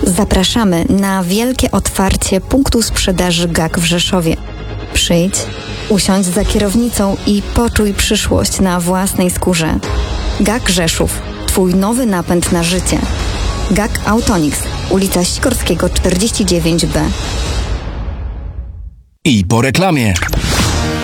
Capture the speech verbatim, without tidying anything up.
Zapraszamy na wielkie otwarcie punktu sprzedaży G A K w Rzeszowie. Przyjdź, usiądź za kierownicą i poczuj przyszłość na własnej skórze. G A K Rzeszów. Twój nowy napęd na życie. G A K Autonix, ulica Sikorskiego czterdzieści dziewięć B. I po reklamie.